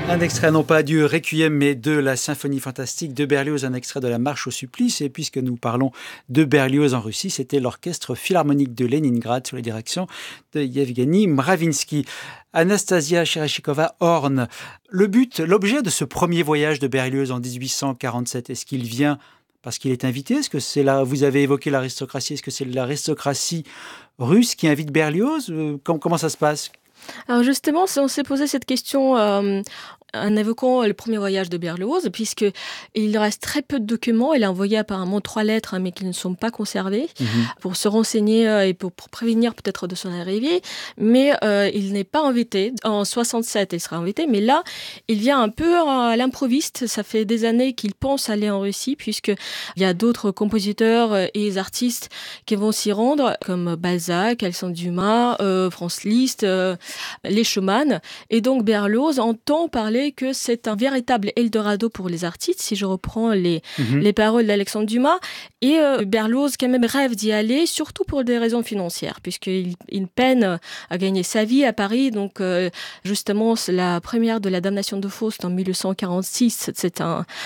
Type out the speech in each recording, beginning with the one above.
Un extrait, non pas du Requiem, mais de la symphonie fantastique de Berlioz, un extrait de la Marche au supplice. Et puisque nous parlons de Berlioz en Russie, c'était l'orchestre philharmonique de Leningrad sous la direction de Yevgeny Mravinsky. Anastasia Chereshikova Horn, l'objet de ce premier voyage de Berlioz en 1847, est-ce qu'il vient parce qu'il est invité? Est-ce que c'est là, vous avez évoqué l'aristocratie, est-ce que c'est l'aristocratie russe qui invite Berlioz? Comment ça se passe? Alors justement, on s'est posé cette question en évoquant le premier voyage de Berlioz, puisqu'il reste très peu de documents. Il a envoyé apparemment 3 lettres, mais qui ne sont pas conservées, pour se renseigner et pour prévenir peut-être de son arrivée. Mais il n'est pas invité. En 67, il sera invité, mais là, il vient un peu à l'improviste. Ça fait des années qu'il pense aller en Russie, puisqu'il y a d'autres compositeurs et artistes qui vont s'y rendre, comme Balzac, Alexandre Dumas, Franz Liszt, les Schumann. Et donc Berlioz entend parler que c'est un véritable Eldorado pour les artistes, si je reprends les paroles d'Alexandre Dumas. Et Berlioz quand même rêve d'y aller, surtout pour des raisons financières, puisqu'il peine à gagner sa vie à Paris. Donc justement, c'est la première de la damnation de Faust en 1846, c'est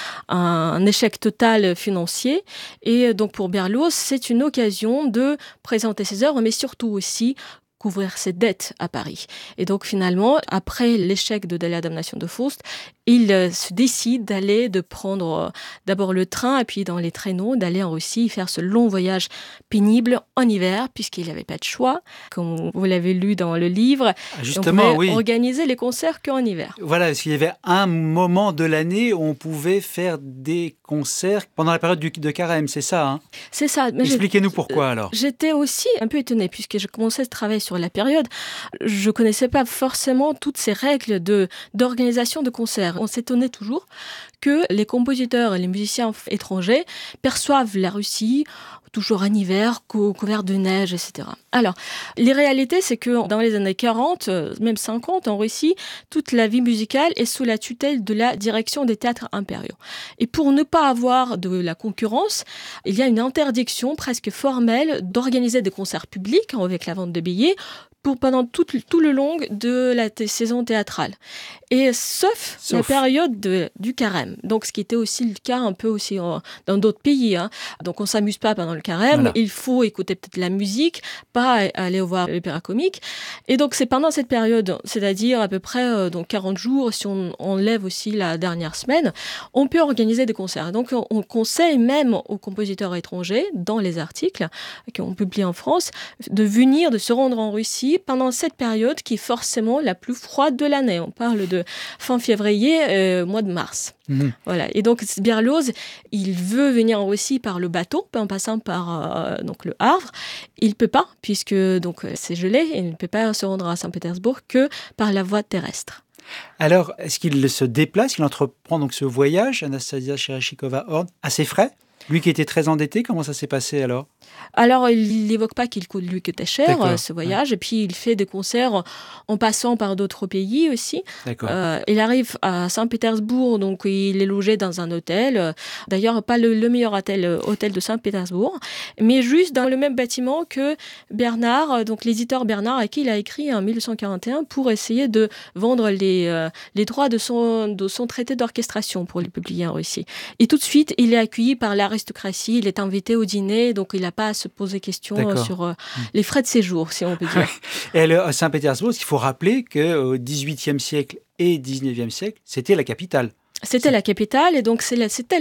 un échec total financier. Et donc pour Berlioz, c'est une occasion de présenter ses œuvres, mais surtout aussi couvrir ses dettes à Paris. Et donc finalement, après l'échec de la damnation de Faust, il se décide de prendre d'abord le train et puis dans les traîneaux, d'aller en Russie, faire ce long voyage pénible en hiver, puisqu'il n'avait pas de choix, comme vous l'avez lu dans le livre. Justement, on pouvait organiser les concerts qu'en hiver. Voilà, parce qu'il y avait un moment de l'année où on pouvait faire des concerts pendant la période de Carême, c'est ça, hein? C'est ça. Mais expliquez-nous pourquoi alors. J'étais aussi un peu étonnée, puisque je commençais à travailler sur la période. Je ne connaissais pas forcément toutes ces règles d'organisation de concerts. On s'étonnait toujours que les compositeurs et les musiciens étrangers perçoivent la Russie toujours en hiver, couvert de neige, etc. Alors, les réalités, c'est que dans les années 40, même 50, en Russie, toute la vie musicale est sous la tutelle de la direction des théâtres impériaux. Et pour ne pas avoir de la concurrence, il y a une interdiction presque formelle d'organiser des concerts publics avec la vente de billets pendant tout le long de la saison théâtrale. Et sauf la période du carême. Donc, ce qui était aussi le cas un peu aussi dans d'autres pays. Hein. Donc, on s'amuse pas pendant le carême. Voilà. Il faut écouter peut-être la musique, pas aller voir l'opéra comique. Et donc, c'est pendant cette période, c'est-à-dire à peu près 40 jours, si on enlève aussi la dernière semaine, on peut organiser des concerts. Donc, on conseille même aux compositeurs étrangers, dans les articles qu'on publie en France, de se rendre en Russie pendant cette période qui est forcément la plus froide de l'année. On parle de fin février, mois de mars. Voilà. Et donc Berlioz, il veut venir en Russie par le bateau, en passant par donc le Havre. Il peut pas, puisque donc c'est gelé, et il ne peut pas se rendre à Saint-Pétersbourg que par la voie terrestre. Alors, est-ce qu'il se déplace, il entreprend donc ce voyage, Anastasia Chereshikova Horn, à ses frais? Lui qui était très endetté, comment ça s'est passé alors? Alors, il n'évoque pas qu'il coûte lui que très cher, ce voyage. Ouais. Et puis, il fait des concerts en passant par d'autres pays aussi. Il arrive à Saint-Pétersbourg, donc il est logé dans un hôtel. D'ailleurs, pas le meilleur hôtel de Saint-Pétersbourg, mais juste dans le même bâtiment que Bernard, donc l'éditeur Bernard, à qui il a écrit en 1841 pour essayer de vendre les droits de son traité d'orchestration pour les publier en Russie. Et tout de suite, il est accueilli par l'aristocratie, il est invité au dîner, donc il n'a pas à se poser question sur les frais de séjour, si on peut dire. Et à Saint-Pétersbourg, il faut rappeler qu'au XVIIIe siècle et XIXe siècle, c'était la capitale. C'était la capitale et donc c'était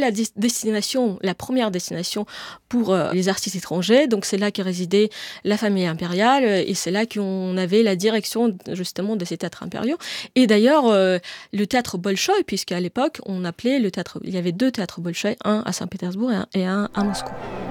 la première destination pour les artistes étrangers. Donc c'est là que résidait la famille impériale et c'est là qu'on avait la direction justement de ces théâtres impériaux. Et d'ailleurs, le théâtre Bolchoï, puisqu'à l'époque, on appelait le théâtre, il y avait 2 théâtres Bolchoï, un à Saint-Pétersbourg et un à Moscou.